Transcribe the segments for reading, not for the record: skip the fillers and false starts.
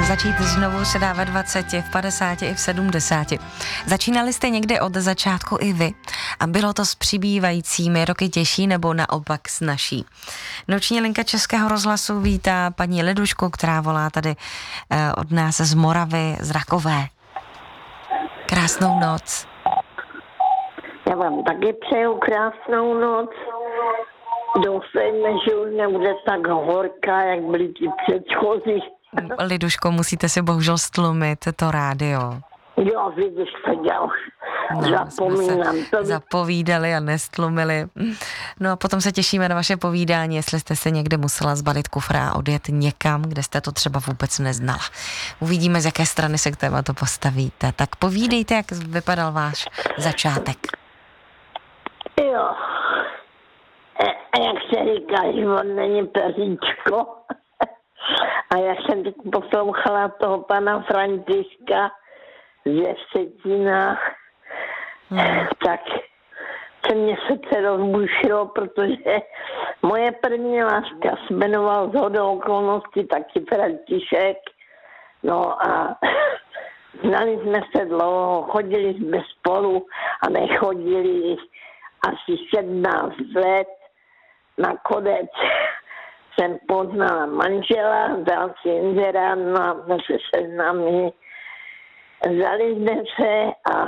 začít znovu se dá ve 20, v 50 i v 70. Začínali jste někdy od začátku i vy a bylo to s přibývajícími roky těžší nebo naopak snazší. Noční linka Českého rozhlasu vítá paní Lidušku, která volá tady od nás z Moravy, z Rakové. Krásnou noc. Já vám taky přeju krásnou noc. Doufejme, že už nebude tak horká, jak byly ty předchozí. Liduško, musíte si bohužel stlumit to rádio. Jo, vidíš, to dělám. Zapomínám to. Zapovídali a nestlumili. No a potom se těšíme na vaše povídání, jestli jste se někde musela zbalit kufra a odjet někam, kde jste to třeba vůbec neznala. Uvidíme, z jaké strany se k tématu postavíte. Tak povídejte, jak vypadal váš začátek. Jo. A jak se říká, život není peříčko. A jak jsem teď poslouchala toho pana Františka ze Vsetína, tak se mě srdce rozbušilo, protože moje první láska se jmenovala shodou okolností taky František. No a znali jsme se dlouho, chodili jsme spolu a nechodili asi 17 let. Nakonec jsem poznala manžela, dal si inzerát, no, jsme se seznámili. Vzali jsme se a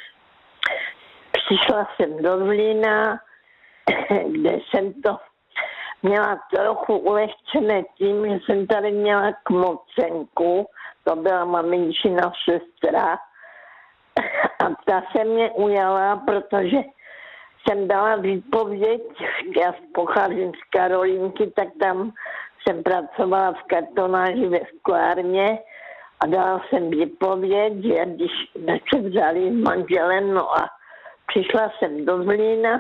přišla jsem do Zlína, kde jsem to měla trochu ulehčené tím, že jsem tady měla kmocenku, to byla maminčina sestra, a ta se mě ujala, protože jsem dala výpověď, já pocházím z Karolínky, tak tam jsem pracovala v kartonáži ve sklárně a dala jsem výpověď, že když se vzali s manželem, no a přišla jsem do Zlína,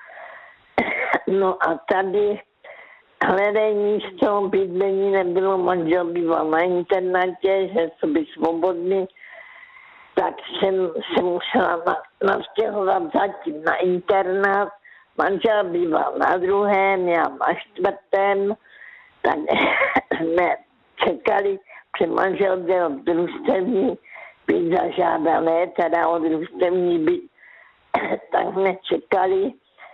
no a tady hledej místo, bydlení nebylo, manžel býval na internátě, že to by svobodný, tak jsem se musela navstěhovat zatím na internát. Manžel býval na druhém, já na čtvrtém, tak jsme čekali, že manžel byl družstevní byt zažádané, teda o družstevní byt, tak jsme čekali,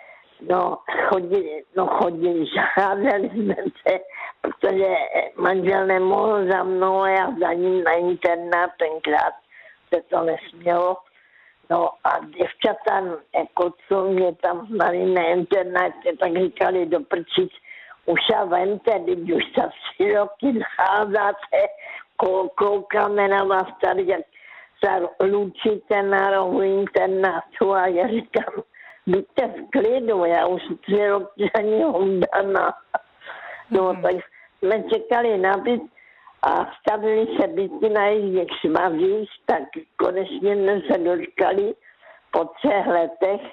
chodili, žádali jsme se, protože manžel nemohl za mnou a já za ním na internát tenkrát se to nesmělo. No a děvčata, jako co mě tam znali na internetě, tak říkali do prčic, už a vemte, když už za 3 roky nacházíte, koukáme na vás tady, jak se lučíte na rohu internátu a já říkám, buďte v klidu, já už 3 roky za ní omdaná. No tak jsme čekali na byt a stavili se byty na jejich svazích, tak konečně jsme se dočkali po 3 letech.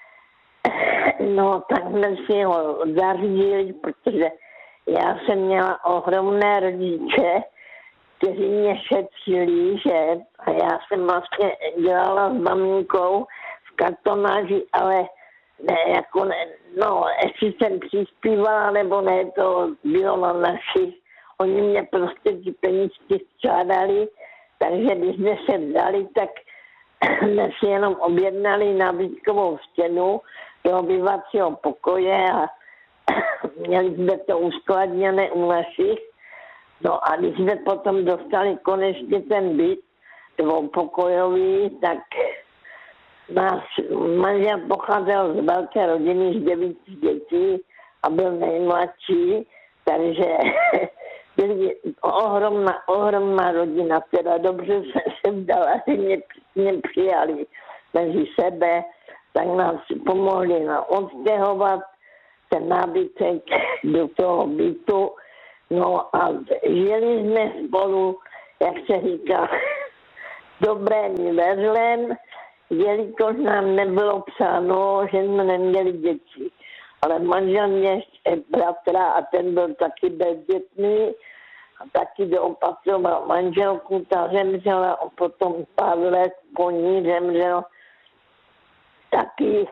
No tak jsme si ho zařídili, protože já jsem měla ohromné rodiče, kteří mě šetřili, že? A já jsem vlastně dělala s maminkou v kartonáži, ale ne, jako ne, no, jestli jsem přispívala, nebo ne, to bylo na našich. Oni mě prostě ty penízky včádali, takže když jsme se vzali, tak jsme si jenom objednali nabídkovou stěnu do obyvacího pokoje a měli jsme to uskladněné u našich. No a když jsme potom dostali konečně ten byt dvoupokojový, tak náš manžel pocházel z velké rodiny z 9 dětí a byl nejmladší, takže byli ohromná rodina, teda dobře se vdala, že mě přijali mezi sebe, tak nás pomohli odstěhovat ten nábytek do toho bytu. No a žili jsme spolu, jak se říká, dobrém ve zlém, jelikož nám nebylo psáno, že jsme neměli děti. Ale manžel mě bratra a ten byl taky bezdětný a taky doopatroval manželku, ta zemřela a potom pár let po ní zemřel taky.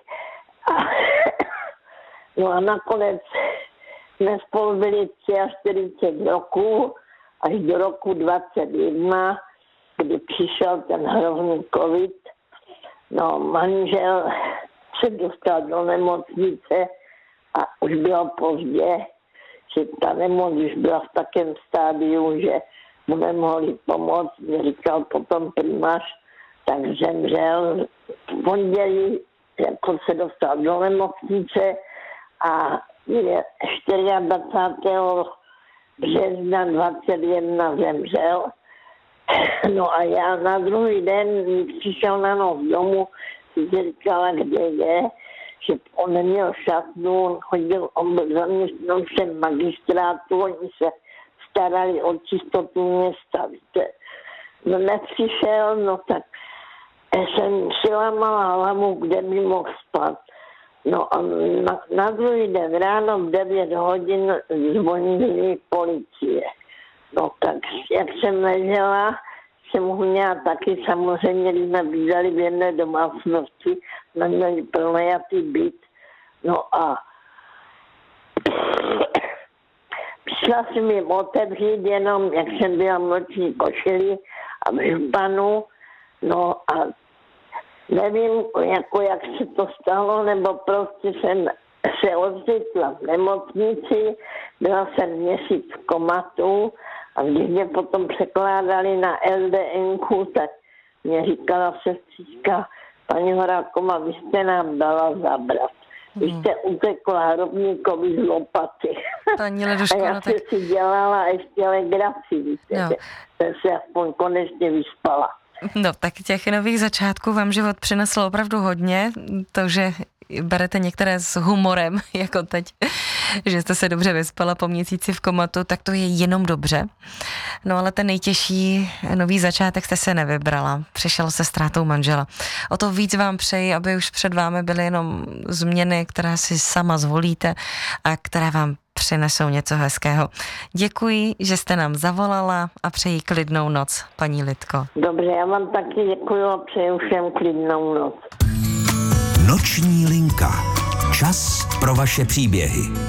No a nakonec jsme spolu byli 43 roků až do roku 21, kdy přišel ten hrozný covid. No, manžel se dostal do nemocnice a už bylo pozdě, že ta nemoc už byla v takém stádiu, že mu nemohli pomoct. Mě říkal potom primář, tak zemřel. V pondělí jako se dostal do nemocnice a 24. března 21 zemřel. No a já na druhý den přišel na noc domů, si říkala, kde je, že on neměl šatnu, on byl zaměstnancem magistrátu, oni se starali o čistotu města, víte. No nepřišel, no tak jsem si lámala hlavu, kde by mohl spát. No a na druhý den ráno v 9 hodin zvonili policie. No tak jak jsem ležela, jsem ho měla taky samozřejmě, když jsme bydleli v jedné domácnosti, jsme měli pronajatý byt. No a přišla jsem jim otevřít jenom, jak jsem byla v noční košili a v županu. No a nevím, jak se to stalo, nebo prostě jsem se ocitla v nemocnici, byla jsem měsíc v komatu a když mě potom překládali na LDNku, tak mě říkala sestřička, paní Horáková, vy jste nám dala zabrat. Vy jste utekla hrobníkovi z lopaty. Paní Leduško, a já jsem si dělala ještě legraci, víte, že jsem se aspoň konečně vyspala. No, tak těch nových začátků vám život přinesl opravdu hodně, to, že berete některé s humorem, jako teď, že jste se dobře vyspala po měsíci v komatu, tak to je jenom dobře. No ale ten nejtěžší nový začátek jste se nevybrala, přišel se ztrátou manžela. O to víc vám přeji, aby už před vámi byly jenom změny, které si sama zvolíte a které vám přinesou něco hezkého. Děkuji, že jste nám zavolala a přeji klidnou noc, paní Lidko. Dobře, já vám taky děkuji a přeju všem klidnou noc. Noční linka. Čas pro vaše příběhy.